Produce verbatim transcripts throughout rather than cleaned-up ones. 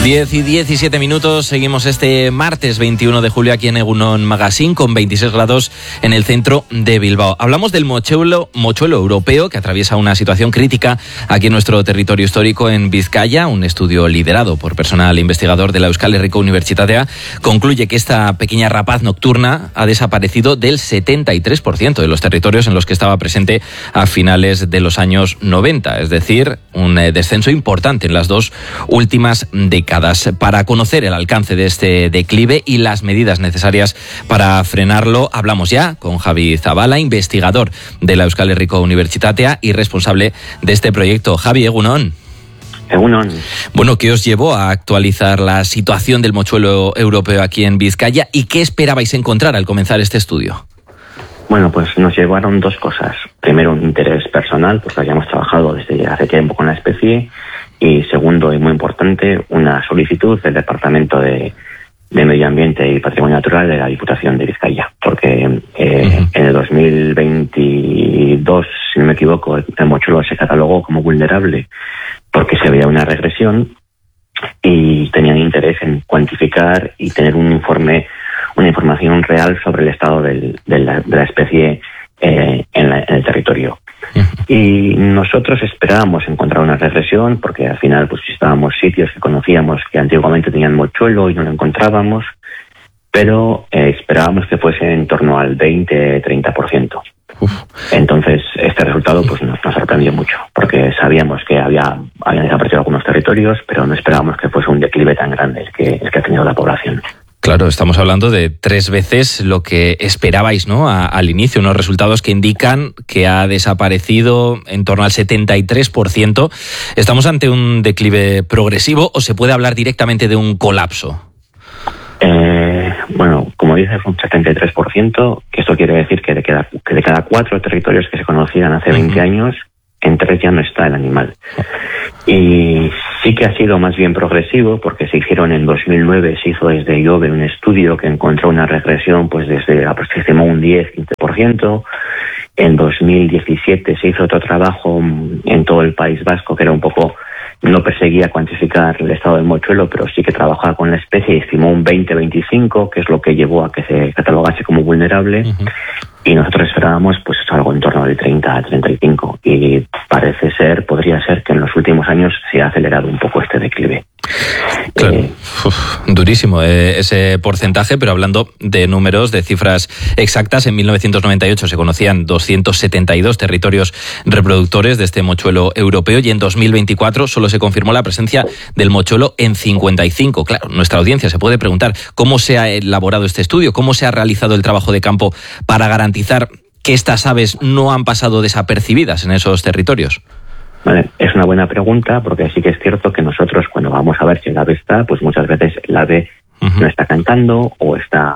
diez y diecisiete minutos, seguimos este martes veintiuno de julio aquí en Egunon Magazine con veintiséis grados en el centro de Bilbao. Hablamos del mochuelo, mochuelo europeo que atraviesa una situación crítica aquí en nuestro territorio histórico en Vizcaya. Un estudio liderado por personal investigador de la Euskal Herriko Unibertsitatea concluye que esta pequeña rapaz nocturna ha desaparecido del setenta y tres por ciento de los territorios en los que estaba presente a finales de los años noventa, es decir, un descenso importante en las dos últimas décadas. Para conocer el alcance de este declive y las medidas necesarias para frenarlo, hablamos ya con Javi Zabala, investigador de la Euskal Herriko Unibertsitatea y responsable de este proyecto. Javi, egunon. Egunon. Bueno, ¿qué os llevó a actualizar la situación del mochuelo europeo aquí en Vizcaya y qué esperabais encontrar al comenzar este estudio? Bueno, pues nos llevaron dos cosas. Primero, un interés personal, porque habíamos trabajado desde hace tiempo con la especie. Y segundo, y muy importante, una solicitud del Departamento de, de Medio Ambiente y Patrimonio Natural de la Diputación de Vizcaya. Porque eh, uh-huh. en el dos mil veintidós, si no me equivoco, el mochuelo se catalogó como vulnerable porque se veía una regresión y tenían interés en cuantificar y tener un informe, una información real sobre el estado del, de, la, de la especie eh, en, la, en el territorio. Y nosotros esperábamos encontrar una regresión porque al final pues visitábamos sitios que conocíamos que antiguamente tenían mochuelo y no lo encontrábamos, pero eh, esperábamos que fuese en torno al veinte a treinta por ciento. Uf. Entonces este resultado pues nos, nos sorprendió mucho porque sabíamos que había habían desaparecido algunos territorios, pero no esperábamos que fuese un declive tan grande el que, el que ha tenido la población. Claro, estamos hablando de tres veces lo que esperabais, ¿no? A, al inicio, unos resultados que indican que ha desaparecido en torno al setenta y tres por ciento. ¿Estamos ante un declive progresivo o se puede hablar directamente de un colapso? Eh, bueno, como dices, un setenta y tres por ciento, que esto quiere decir que de cada, que de cada cuatro territorios que se conocían hace veinte uh-huh. años, en tres ya no está el animal. Y sí que ha sido más bien progresivo porque se hicieron en dos mil nueve, se hizo desde IOBE un estudio que encontró una regresión pues desde aproximadamente un diez a quince por ciento. En dos mil diecisiete se hizo otro trabajo en todo el País Vasco que era un poco, no perseguía cuantificar el estado del mochuelo, pero sí que trabajaba con la especie y estimó un veinte a veinticinco, que es lo que llevó a que se catalogase como vulnerable. Uh-huh. Y nosotros esperábamos pues algo en torno del treinta a treinta y cinco y parece ser, podría ser que en los últimos años se ha acelerado un poco este declive. Claro. Eh, Uf, durísimo eh, ese porcentaje, pero hablando de números, de cifras exactas, en mil novecientos noventa y ocho se conocían doscientos setenta y dos territorios reproductores de este mochuelo europeo y en dos mil veinticuatro solo se confirmó la presencia del mochuelo en cincuenta y cinco. Claro, nuestra audiencia se puede preguntar cómo se ha elaborado este estudio, cómo se ha realizado el trabajo de campo para garantizar que estas aves no han pasado desapercibidas en esos territorios. Vale, es una buena pregunta porque sí que es cierto que nosotros cuando vamos a ver si el ave está, pues muchas veces el ave uh-huh. no está cantando o está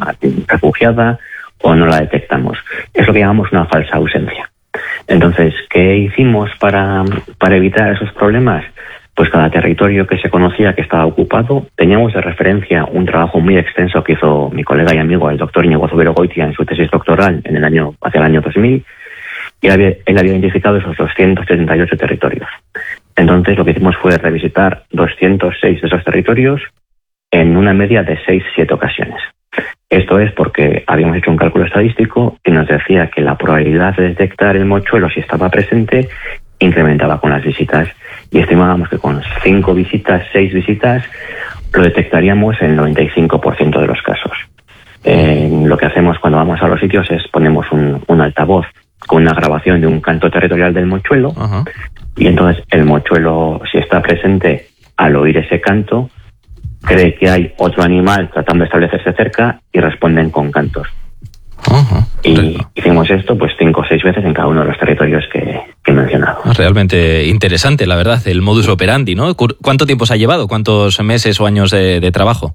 refugiada o no la detectamos. Es lo que llamamos una falsa ausencia. Entonces, ¿qué hicimos para, para evitar esos problemas? Pues cada territorio que se conocía que estaba ocupado, teníamos de referencia un trabajo muy extenso que hizo mi colega y amigo, el doctor Íñigo Zuberogoitia, en su tesis doctoral en el año, hacia el año dos mil, y él había, él había identificado esos doscientos setenta y ocho territorios. Entonces lo que hicimos fue revisitar doscientos seis de esos territorios en una media de seis a siete ocasiones. Esto es porque habíamos hecho un cálculo estadístico que nos decía que la probabilidad de detectar el mochuelo si estaba presente incrementaba con las visitas y estimábamos que con cinco visitas, seis visitas, lo detectaríamos en el noventa y cinco por ciento de los casos. Eh, lo que hacemos cuando vamos a los sitios es ponemos un, un altavoz con una grabación de un canto territorial del mochuelo uh-huh. y entonces el mochuelo, si está presente al oír ese canto, cree que hay otro animal tratando de establecerse cerca y responden con cantos. Uh-huh. Y hicimos esto pues cinco o seis veces en cada uno de los territorios que, que he mencionado. Realmente interesante, la verdad, el modus operandi, ¿no? ¿Cuánto tiempo se ha llevado? ¿Cuántos meses o años de, de trabajo?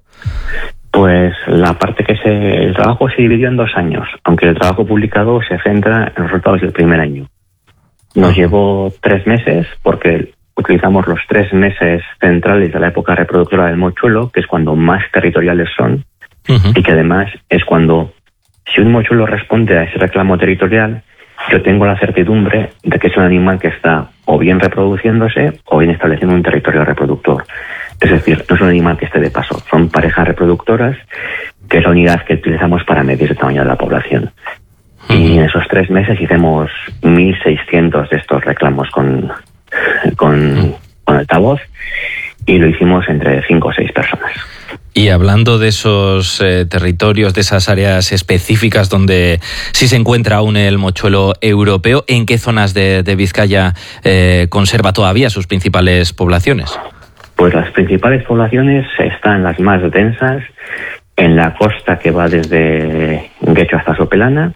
Pues la parte que se... El trabajo se dividió en dos años, aunque el trabajo publicado se centra en los resultados del primer año. Nos uh-huh. llevó tres meses porque utilizamos los tres meses centrales de la época reproductora del mochuelo, que es cuando más territoriales son, uh-huh. y que además es cuando, si un mochuelo responde a ese reclamo territorial, yo tengo la certidumbre de que es un animal que está o bien reproduciéndose o bien estableciendo un territorio reproductor. Es decir, no es un animal que esté de paso, son parejas reproductoras, que es la unidad que utilizamos para medir el tamaño de la población. Y en esos tres meses hicimos mil seiscientos de estos reclamos con, con, con altavoz, y lo hicimos entre cinco o seis personas. Y hablando de esos eh, territorios, de esas áreas específicas donde sí se encuentra aún el mochuelo europeo, ¿en qué zonas de, de Vizcaya eh, conserva todavía sus principales poblaciones? Pues las principales poblaciones están las más densas en la costa que va desde Guecho hasta Sopelana,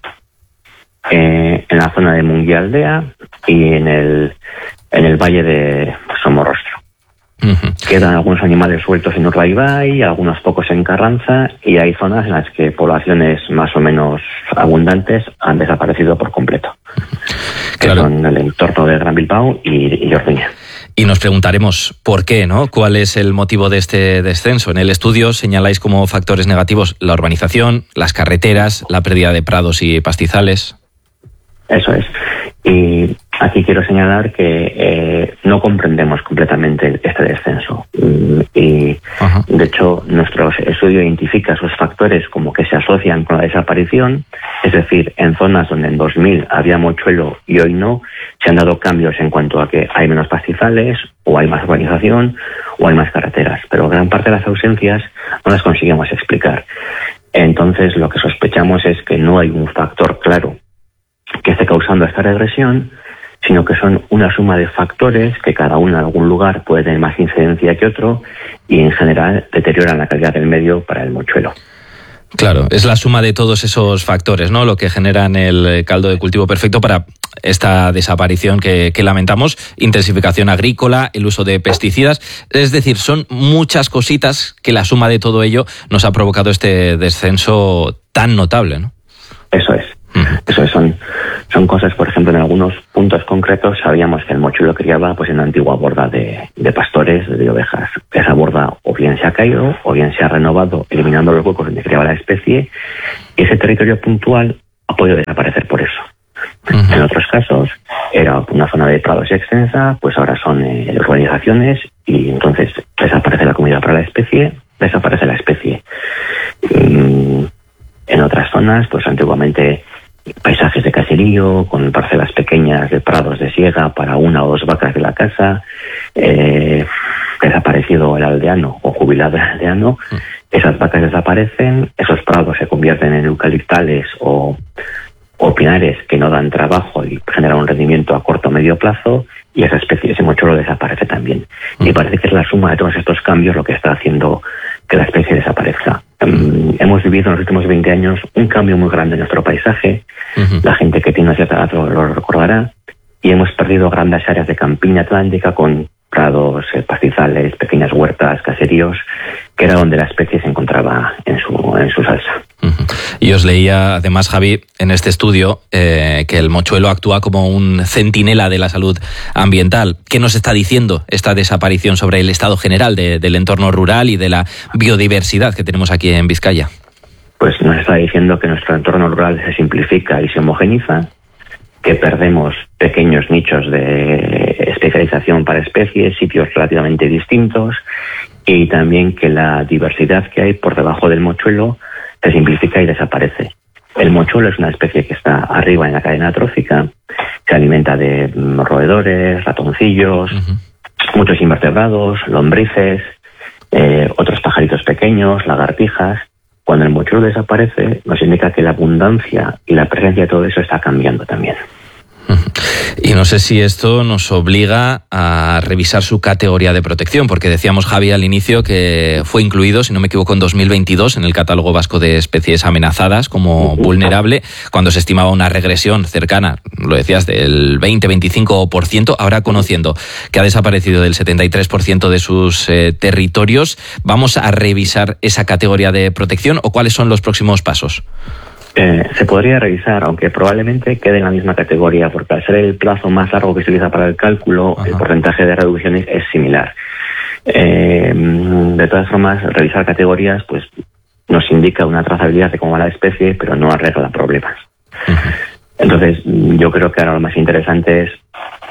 eh, en la zona de Munguía-Aldea y en el, en el valle de Somorrostro. Uh-huh. Quedan algunos animales sueltos en Urdaibai, algunos pocos en Carranza, y hay zonas en las que poblaciones más o menos abundantes han desaparecido por completo. Que claro. Son el entorno de Gran Bilbao y, y Orduña. Y nos preguntaremos por qué, ¿no? ¿Cuál es el motivo de este descenso? En el estudio señaláis como factores negativos la urbanización, las carreteras, la pérdida de prados y pastizales. Eso es. Y aquí quiero señalar que eh, no comprendemos completamente este descenso. Y, Ajá. de hecho, nuestro estudio identifica esos factores como que se asocian con la desaparición. Es decir, en zonas donde en dos mil había mochuelo y hoy no, se han dado cambios en cuanto a que hay menos pastizales, o hay más urbanización, o hay más carreteras. Pero gran parte de las ausencias no las conseguimos explicar. Entonces, lo que sospechamos es que no hay un factor claro que esté causando esta regresión, sino que son una suma de factores que cada uno en algún lugar puede tener más incidencia que otro y en general deterioran la calidad del medio para el mochuelo. Claro, es la suma de todos esos factores, ¿no?, lo que generan el caldo de cultivo perfecto para esta desaparición que, que lamentamos, intensificación agrícola, el uso de pesticidas, es decir, son muchas cositas que la suma de todo ello nos ha provocado este descenso tan notable, ¿no? Eso es. Eso es, son, son cosas, por ejemplo, en algunos puntos concretos sabíamos que el mochuelo criaba pues en una antigua borda de, de pastores, de ovejas. Esa borda o bien se ha caído o bien se ha renovado, eliminando los huecos donde criaba la especie, y ese territorio puntual ha podido desaparecer por eso. Uh-huh. En otros casos era una zona de prados extensa, pues ahora son eh, urbanizaciones, y entonces desaparece la comida para la especie, desaparece la especie. Mm, en otras zonas, pues antiguamente paisajes de caserío, con parcelas pequeñas de prados de siega para una o dos vacas de la casa, eh, desaparecido el aldeano o jubilado el aldeano, esas vacas desaparecen, esos prados se convierten en eucaliptales o, o pinares que no dan trabajo y generan un rendimiento a corto o medio plazo, y esa especie, ese mochuelo desaparece también. Y parece que es la suma de todos estos cambios lo que está haciendo que la especie desaparezca. Um, hemos vivido en los últimos veinte años un cambio muy grande en nuestro paisaje. Uh-huh. La gente que tiene una cierta edad lo, lo recordará, y hemos perdido grandes áreas de campiña atlántica con prados, eh, pastizales, pequeñas huertas, caseríos, que era donde la especie se encontraba en su, en su salsa. Uh-huh. Y os leía, además, Javi, en este estudio, eh, que el mochuelo actúa como un centinela de la salud ambiental. ¿Qué nos está diciendo esta desaparición sobre el estado general de, del entorno rural y de la biodiversidad que tenemos aquí en Vizcaya? Pues nos está diciendo que nuestro entorno rural se simplifica y se homogeniza, que perdemos pequeños nichos de especialización para especies, sitios relativamente distintos, y también que la diversidad que hay por debajo del mochuelo se simplifica y desaparece. El mochuelo es una especie que está arriba en la cadena trófica, se alimenta de roedores, ratoncillos, uh-huh. muchos invertebrados, lombrices, eh, otros pajaritos pequeños, lagartijas. Cuando el mochuelo desaparece, nos indica que la abundancia y la presencia de todo eso está cambiando también. Y no sé si esto nos obliga a revisar su categoría de protección, porque decíamos, Javi, al inicio que fue incluido, si no me equivoco, en dos mil veintidós en el Catálogo Vasco de Especies Amenazadas como vulnerable, cuando se estimaba una regresión cercana, lo decías, del veinte a veinticinco por ciento. Ahora, conociendo que ha desaparecido del setenta y tres por ciento de sus eh, territorios, ¿vamos a revisar esa categoría de protección o cuáles son los próximos pasos? Eh, se podría revisar, aunque probablemente quede en la misma categoría, porque al ser el plazo más largo que se utiliza para el cálculo, Ajá. el porcentaje de reducciones es similar. Eh, de todas formas, revisar categorías pues nos indica una trazabilidad de cómo va la especie, pero no arregla problemas. Uh-huh. Entonces, yo creo que ahora lo más interesante es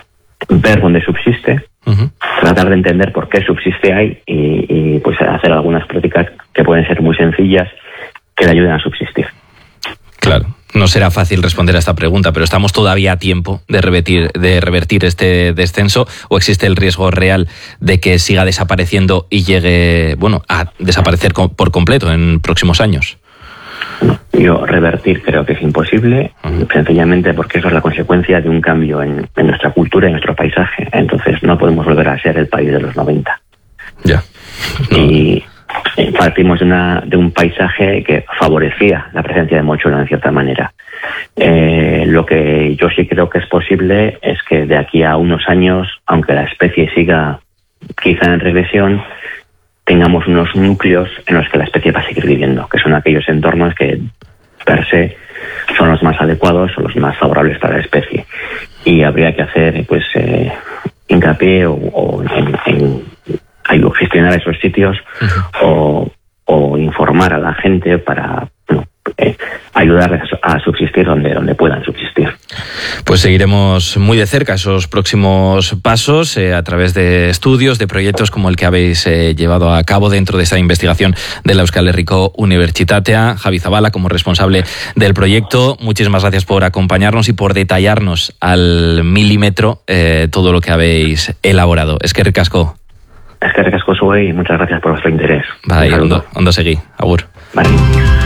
ver dónde subsiste, uh-huh. tratar de entender por qué subsiste ahí y, y pues hacer algunas prácticas que pueden ser muy sencillas que le ayuden a subsistir. Claro, no será fácil responder a esta pregunta, pero ¿estamos todavía a tiempo de revertir, de revertir este descenso o existe el riesgo real de que siga desapareciendo y llegue, bueno, a desaparecer por completo en próximos años? Yo revertir creo que es imposible, uh-huh. sencillamente porque eso es la consecuencia de un cambio en, en nuestra cultura y en nuestro paisaje. Entonces no podemos volver a ser el país de los noventa. Ya. No. Y partimos de, una, de un paisaje que favorecía la presencia de mochuelo en cierta manera. Eh, lo que yo sí creo que es posible es que de aquí a unos años, aunque la especie siga quizá en regresión, tengamos unos núcleos en los que la especie va a seguir viviendo, que son aquellos entornos que per se son los más adecuados o los más favorables para la especie. Y habría que hacer pues eh, hincapié o, o en, en, en gestionar esos sitios uh-huh. o, o informar a la gente para bueno, eh, ayudarles a subsistir donde, donde puedan subsistir. Pues seguiremos muy de cerca esos próximos pasos eh, a través de estudios, de proyectos como el que habéis eh, llevado a cabo dentro de esta investigación de la Euskal Herriko Unibertsitatea. Javi Zabala, como responsable del proyecto, muchísimas gracias por acompañarnos y por detallarnos al milímetro eh, todo lo que habéis elaborado. Eskerrik asko. Eskerrik asko zuei y muchas gracias por vuestro interés. Vale, ondo, ondo segi. Agur. Vale.